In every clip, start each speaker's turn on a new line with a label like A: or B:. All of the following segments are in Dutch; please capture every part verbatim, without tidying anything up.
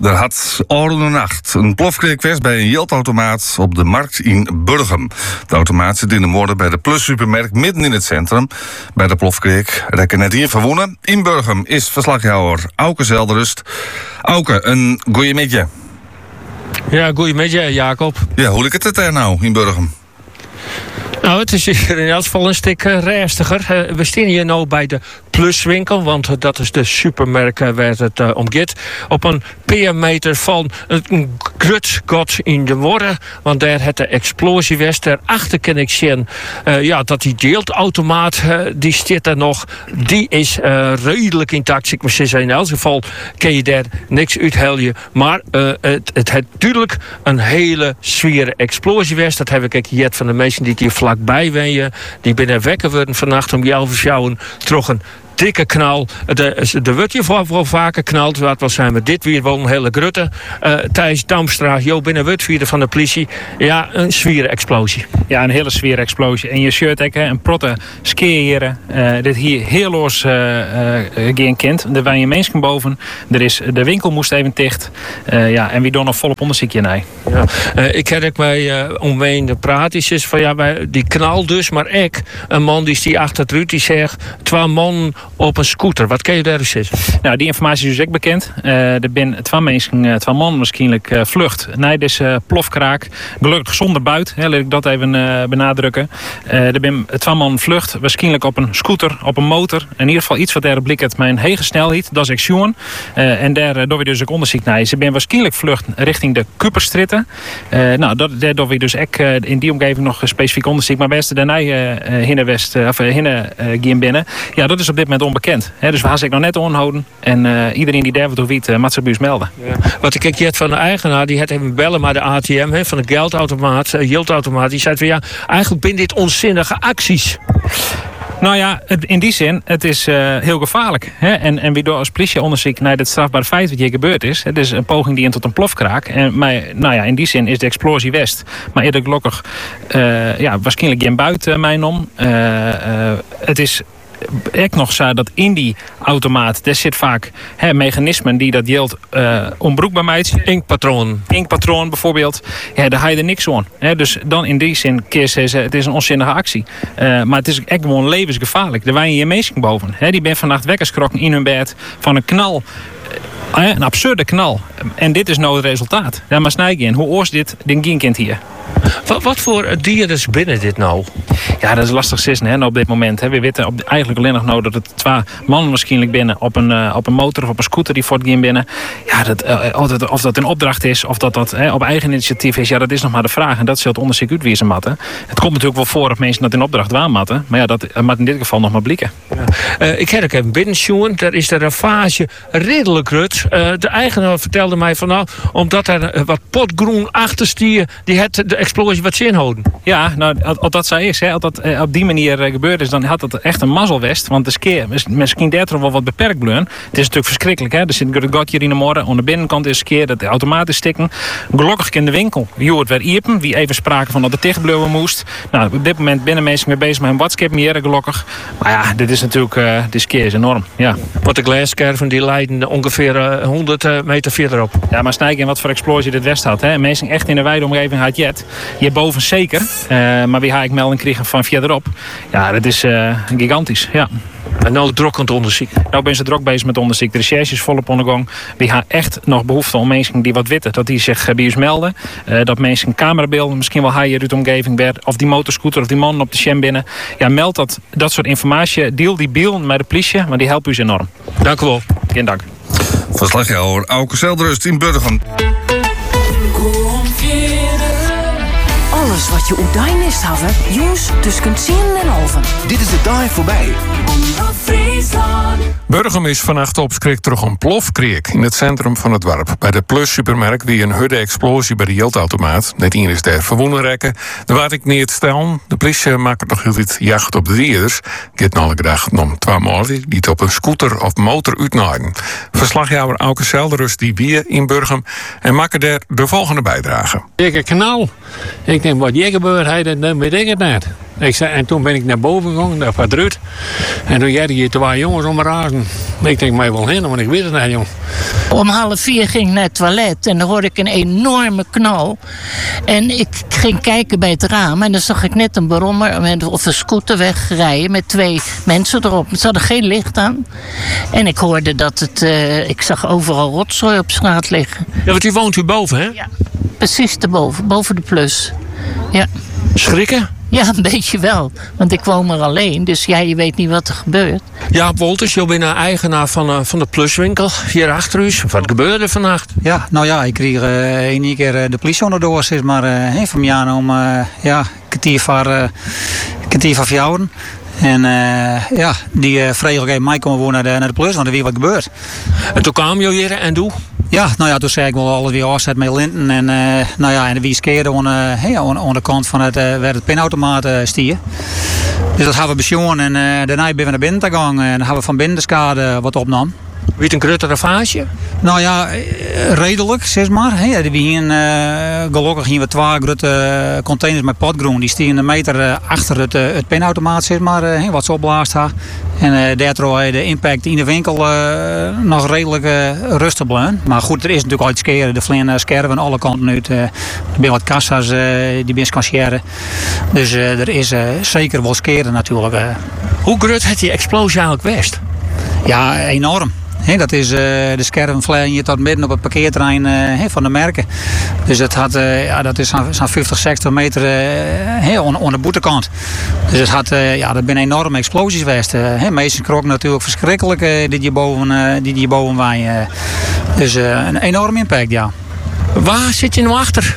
A: Er had oude nacht een plofkreek was bij een Jild-automaat op de markt in Burgum. De automaat zit in de moorden bij de Plus supermarkt midden in het centrum. Bij de plofkreek rekken net hier verwonnen. In Burgum is verslagjouwer Auke Zelderust. Auke, een goeie middag.
B: Ja, goeie middag, Jacob.
A: Ja, hoe ligt het er nou in Burgum?
B: Nou, het is hier in elk geval een stuk uh, rustiger. Uh, we staan hier nu bij de Pluswinkel, want uh, dat is de supermerk uh, waar het uh, om gaat. Op een peermeter van een grutskot in de worden, want daar het de explosie was. Daarachter kan ik zien uh, ja, dat die deeltautomaat, uh, die staat er nog. Die is uh, redelijk intact. Ik moet zeggen, in elk geval kan je daar niks uithalen. Maar uh, het, het heeft natuurlijk een hele zware explosie was. Dat heb ik hier van de mensen die hier vlakbij wonen. Die binnen wekken worden vannacht om elf uur terug een dikke knal. De, de wordt je voor, voor vaker knald. Wat was zijn we dit weer wel een hele grutte. Uh, Thijs Damstra, Jo binnen Wutvierde van de politie. Ja, een zware explosie.
C: Ja, een hele zware explosie. En je shirt ook, een protte skeerheren. Uh, dit hier heel los uh, uh, geen kind. Er waren je mensen boven. Er is, de winkel moest even dicht. Uh, ja, en wie doen nog volop onderzoekje nee.
B: Ja. Uh, ik heb ook met uh, omheen de praatjes van ja, bij die knal dus, maar ik, een man die is die achter het ruut, die zegt, twee man op een scooter. Wat kan je daar eens zeggen?
C: Nou, die informatie is dus ook bekend. Uh, er zijn twee mensen, uh, twee mannen waarschijnlijk uh, vlucht. Nee, dit is uh, plofkraak. Gelukkig zonder buit, hè, laat ik dat even uh, benadrukken. Uh, er zijn twee mannen vlucht, waarschijnlijk op een scooter, op een motor. In ieder geval iets wat daar blik het mijn hege snelheid. Dat is ik zien. Uh, en daar uh, doen we dus ook onderzoek naar. Ze zijn waarschijnlijk vlucht richting de Kuperstritten. Uh, nou, dat, daar doen we dus ook uh, in die omgeving nog specifiek onderzoek. Maar best daarna uh, hinne west, uh, of uh, hinne uh, gaan binnen. Ja, dat is op dit moment onbekend. He, dus we gaan zich nog net onhouden. En uh, iedereen die daar wat over weet, uh, mag zich bij ons melden.
B: Ja. Wat ik heb van de eigenaar, die had even bellen maar de A T M, he, van de geldautomaat, uh, Jild-automaat. Die zei van ja, eigenlijk ben dit onzinnige acties.
C: Nou ja, in die zin, het is uh, heel gevaarlijk. Hè? En, en wie door als politie onderzoek naar dit strafbare feit wat hier gebeurd is. Het is een poging die in tot een plofkraak. En maar, nou ja, in die zin is de explosie west. Maar eerder gelukkig, uh, ja, waarschijnlijk geen buiten mijn om. Uh, uh, het is ik nog zo dat in die automaat, daar zit vaak hè, mechanismen die dat Jild uh, onbroekbaar maakt.
B: Inkpatroon.
C: Inkpatroon bijvoorbeeld. Ja, daar haal je er niks aan. Hè, dus dan in die zin kun je zeggen, het is een onzinnige actie. Uh, maar het is echt gewoon levensgevaarlijk. Er waren hier mensen boven. Hè, die ben vannacht wekker geschrokken in hun bed van een knal. Uh, een absurde knal. En dit is nou het resultaat. Ja, maar snijgen in. Hoe oors dit ding kind hier?
B: Wat, wat voor dieren is binnen dit nou?
C: Ja, dat is lastig zissen hè, op dit moment. Hè. We weten op, eigenlijk alleen nog nou dat het twee mannen waarschijnlijk binnen op een, uh, op een motor of op een scooter die voortgaan binnen. Ja, dat, uh, of, dat, of dat een opdracht is of dat dat hè, op eigen initiatief is, ja, dat is nog maar de vraag. En dat zult onderzoek uitwijzen matten. Het komt natuurlijk wel voor dat mensen dat in opdracht waarmatten. Maar ja, dat uh, moet in dit geval nog maar blikken.
B: Ja. Uh, ik heb ook even binnensjoen. Daar is de ravage redelijk rut. Uh, de eigenaar vertelde mij van nou, omdat er uh, wat potgroen achter stier, die het de explosie wat zin houden.
C: Ja, nou, als dat zo is, hè, als dat uh, op die manier uh, gebeurd is, dan had het echt een mazzelwest. Want de skeer, misschien daardoor wel wat beperkt blijven. Het is natuurlijk verschrikkelijk, hè. Er zit een gat hier in de morgen. Aan de binnenkant is skeer dat de automatisch stikken. Gelukkig in de winkel. Je het weer iepen. Wie even spraken van dat het dichtblijven moest. Nou, op dit moment binnen mensen mee bezig met een WhatsApp meer gelukkig. Maar ja, dit is natuurlijk, uh, de skeer is enorm. Ja.
B: Wat de glasskerven die leiden ongeveer uh, honderd uh, meter verderop.
C: Ja, maar snijken in wat voor explosie dit west had. Hè. Mensen echt in de wijde omgeving had jet. Hierboven zeker. Uh, maar wie ga ik melding kregen van verderop. Ja, dat is uh, gigantisch. Ja.
B: En nou drokkend onderzoek.
C: Nou ben ze druk bezig met onderzoek. De recherche is volop ondergang. We gaan echt nog behoefte om mensen die wat weten, dat die zich bij ons melden. Uh, dat mensen camerabeelden misschien wel haaien uit de omgeving werd. Of die motorscooter of die man op de sham binnen. Ja, meld dat, dat soort informatie. Deel die beeld met de politie, maar die helpen u enorm.
B: Dank u wel.
C: Geen dank.
A: Verslagjouwer Auke Zelderust in Burgum.
D: Alles wat je uit mist hebben, jongens, tussen tien en half.
E: Dit is de dag voorbij.
F: Burgum is vannacht op schrik terug een plofkreek in het centrum van het dorp. Bij de Plus supermerk wie een hudde explosie bij de Jild-automaat. Net hier is daar verwonnen rekken. Daar waard ik niet stellen. De politie maakt nog heel iets jacht op de rieders. Get nog gedacht om twee mannen die het op een scooter of motor uitnaaien. Verslagjouwer Auke Zelderust die bier in Burgum en maken daar de volgende bijdrage.
G: Ik een knal. Ik denk wat je gebeurt, dan weet ik het net.
E: Ik zei, en toen ben ik naar boven gegaan, naar Padruut. En toen jij hier twee jongens om me razen. Ik denk, mij wel heen, want ik weet het niet, jong.
G: Om half vier ging ik naar het toilet en dan hoorde ik een enorme knal. En ik ging kijken bij het raam en dan zag ik net een brommer of een scooter wegrijden met twee mensen erop. Ze hadden geen licht aan. En ik hoorde dat het, uh, ik zag overal rotzooi op straat liggen.
B: Ja, want u woont u boven, hè?
G: Ja, precies erboven, boven de plus. Ja.
B: Schrikken?
G: Ja, een beetje wel. Want ik woon maar alleen, dus ja, je weet niet wat er gebeurt.
B: Jaap Wolters, je bent eigenaar van, uh, van de pluswinkel hier achter u. Wat gebeurde er vannacht?
H: Ja, nou ja, ik kreeg uh, één keer uh, de politie onderdoor, zeg maar, uh, van mij om uh, ja, een kwartier van, uh, kwartier van fjouwen. En uh, ja, die uh, vreeg even mij komen naar de, naar de plus, want er weer wat gebeurt.
B: En toen kwam je hier en doe?
H: Ja, nou ja, toen zei ik wel alles weer afzet met linten. En uh, nou ja, en wie skeerde aan, uh, hey, aan, aan de kant van het, uh, waar het pinautomaat uh, stier. Dus dat hebben we besjoen en uh, daarna ben we naar binnen gegaan en hebben we van binnen de schade wat opnam.
B: Weet een grote ravage?
H: Nou ja, redelijk, zeg maar. Hey, we hier, uh, gelukkig hier we twee grote containers met potgroen. Die staan een meter uh, achter het, uh, het pinautomaat, zeg maar, uh, wat ze opblaast had. En uh, daardoor de impact in de winkel uh, nog redelijk uh, rustig blijven. Maar goed, er is natuurlijk altijd skeren. De vliegen skerven aan alle kanten uit. Uh, er zijn wat kassa's uh, die best kan scheren. Dus uh, er is uh, zeker wel skeren natuurlijk. Uh.
B: Hoe groot heeft die explosie eigenlijk geweest?
H: Ja, enorm. He, dat is uh, de scherven vliegen hier tot midden op het parkeerterrein uh, he, van de merken. Dus dat, had, uh, ja, dat is zo'n vijftig, zestig meter uh, he, on, on de boetekant. Dus het had, uh, ja, dat zijn enorme explosies geweest. Uh, he, meestal krokken natuurlijk verschrikkelijk uh, die hierboven, uh, die hierboven wij. Uh, dus uh, een enorm impact, ja.
B: Waar zit je nou achter?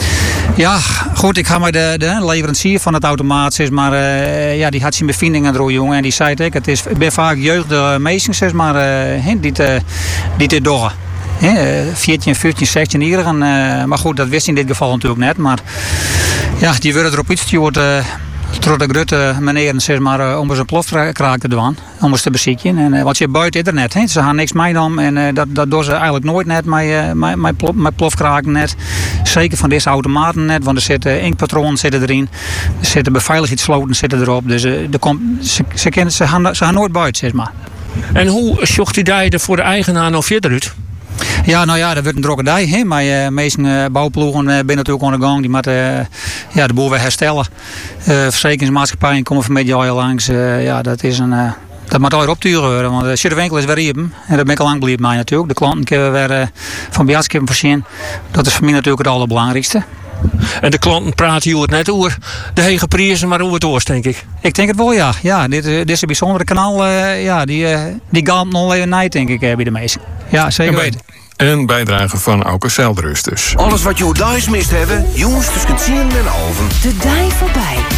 H: Ja, goed, ik ga met de, de leverancier van het automaat, zeg maar, uh, ja, die had zijn bevindingen door, jongen. En die zei ik, het is ben vaak jeugdige meisjes, zeg maar, uh, die te, die te doggen. Uh, veertien, vijftien, zestien jarigen. Uh, maar goed, dat wist in dit geval natuurlijk net. Maar ja, die werden erop uitgestuurd. Uh, Door de grote meneer, zeg maar, om zijn plofkraak te doen, om eens te bezieken. En, uh, want je buiten internet, he. Ze gaan niks meedam en uh, dat, dat doen ze eigenlijk nooit net met, uh, met, met, plof, met plofkraken net. Zeker van deze automaten net, want er zitten inkpatronen zitten erin, er zitten beveiligingssloten zitten erop, dus uh, er komt, ze, ze, kennen, ze, gaan, ze gaan nooit buiten, zeg maar.
B: En hoe zocht u daar voor de eigenaar nog verder uit?
H: Ja, nou ja, dat wordt een drokkerdij. Hè? Maar uh, de meeste uh, bouwploegen uh, zijn natuurlijk aan de gang. Die moeten uh, ja, de boel weer herstellen. Uh, verzekeringsmaatschappijen komen van media langs. Uh, ja, dat is een... Uh, dat moet alweer opturen worden, want als je de winkel is weer riepen, en dat ben ik al lang blijven mij natuurlijk. De klanten kunnen weer uh, van bijaardskippen voorzien. Dat is voor mij natuurlijk het allerbelangrijkste.
B: En de klanten praten hier het net over de hege prijzen, maar over het oors, denk ik.
H: Ik denk het wel, ja. ja dit, dit is een bijzondere kanaal. Uh, ja, die, uh, die gaat nog even night, denk ik, uh, bij de meesten. Ja, zeker weten.
F: Een bijdrage van Auke Zijlderus dus.
I: Alles wat je thuis mist hebben, jongens, tussen tien en halven.
D: De dij voorbij.